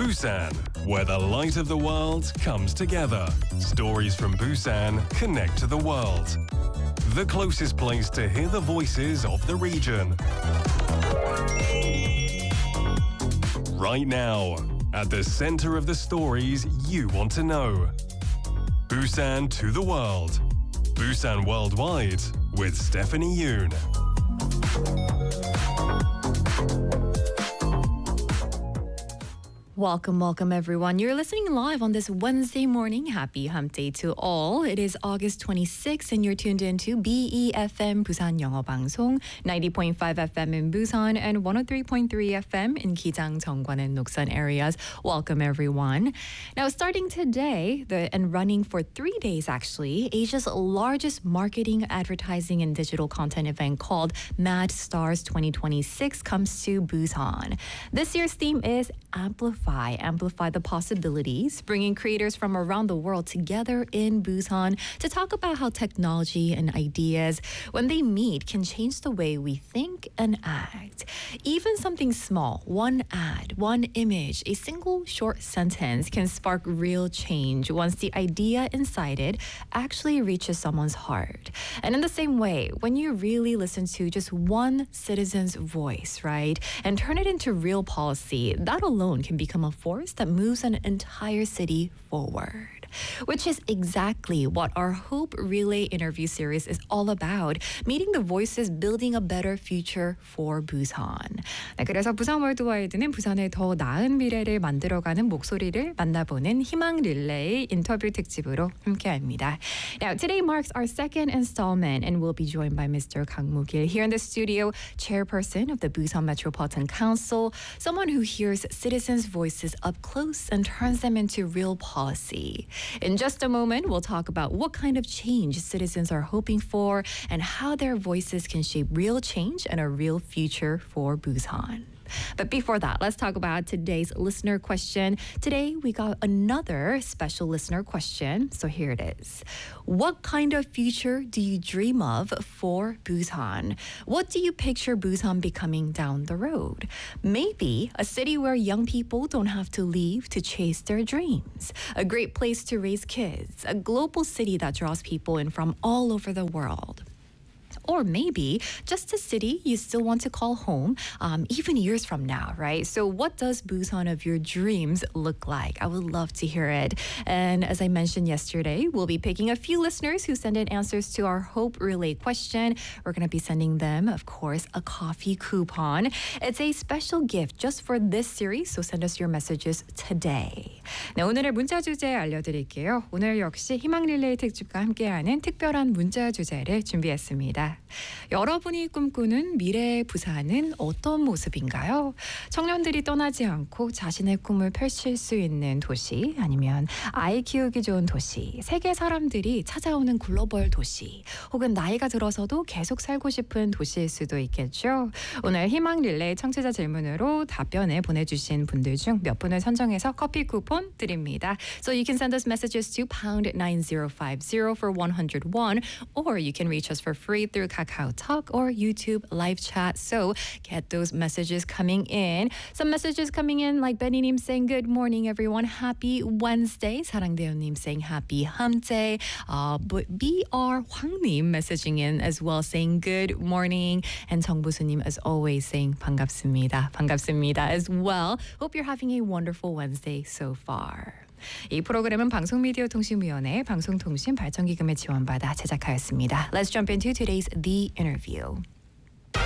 Busan, where the light of the world comes together. Stories from Busan connect to the world. The closest place to hear the voices of the region. Right now, at the center of the stories you want to know. Busan to the world. Busan Worldwide with Stephanie Yoon. Welcome everyone. You're listening live on this Wednesday morning. Happy Hump Day to all. It is August 26th and you're tuned into BEFM Busan 영어 방송 90.5 FM in Busan and 103.3 FM in Gijang, Jeongwan and Noksan areas. Welcome everyone. Now starting today and running for 3 days actually, Asia's largest marketing, advertising and digital content event called Mad Stars 2026 comes to Busan. This year's theme is Amplify the possibilities, bringing creators from around the world together in Busan to talk about how technology and ideas, when they meet, can change the way we think and act. Even something small, one ad, one image, a single short sentence can spark real change once the idea inside it actually reaches someone's heart. And in the same way, when you really listen to just one citizen's voice, right, and turn it into real policy, that alone can become a force that moves an entire city forward. Which is exactly what our Hope Relay interview series is all about. Meeting the voices, building a better future for Busan. 네, 그래서 부산 월드와이드는 부산의 더 나은 미래를 만들어가는 목소리를 만나보는 희망 릴레이 인터뷰 특집으로 함께합니다. Now, today marks our second installment and we'll be joined by Mr. Kang Moo-gil here in the studio, chairperson of the Busan Metropolitan Council, someone who hears citizens' voices up close and turns them into real policy. In just a moment, we'll talk about what kind of change citizens are hoping for and how their voices can shape real change and a real future for Busan. But before that, let's talk about today's listener question. Today, we got another special listener question. So here it is. What kind of future do you dream of for Busan? What do you picture Busan becoming down the road? Maybe a city where young people don't have to leave to chase their dreams. A great place to raise kids. A global city that draws people in from all over the world. Or maybe just a city you still want to call home, even years from now, right? So what does Busan of your dreams look like? I would love to hear it. And as I mentioned yesterday, we'll be picking a few listeners who send in answers to our Hope Relay question. We're going to be sending them, of course, a coffee coupon. It's a special gift just for this series, so send us your messages today. 네, 오늘의 문자 주제 알려드릴게요. 오늘 역시 희망 릴레이 특집과 함께하는 특별한 문자 주제를 준비했습니다. 여러분이 꿈꾸는 미래의 부산은 어떤 모습인가요? 청년들이 떠나지 않고 자신의 꿈을 펼칠 수 있는 도시, 아니면 아이 키우기 좋은 도시, 세계 사람들이 찾아오는 글로벌 도시, 혹은 나이가 들어서도 계속 살고 싶은 도시일 수도 있겠죠. 오늘 희망 릴레이 청취자 질문으로 답변을 보내주신 분들 중 몇 분을 선정해서 커피 쿠폰 드립니다. So you can send us messages to pound 9050 for 101, or you can reach us for free through Kakao Talk or YouTube live chat. So get those messages coming in. Some messages coming in like Benny-님 saying good morning everyone. Happy Wednesday. 사랑대요님 saying happy hump day. But BR Hwang님 messaging in as well saying good morning. And 정부수님 as always saying 반갑습니다. 반갑습니다 as well. Hope you're having a wonderful Wednesday so far. 이 프로그램은 방송미디어통신위원회 방송통신발전기금의 지원받아 제작하였습니다. Let's jump into today's The Interview.